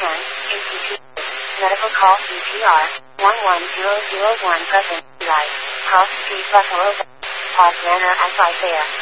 10, ACT. Medical call CPR, 11001 present, life, cross street Buffalo, Pause Manor as Isaiah.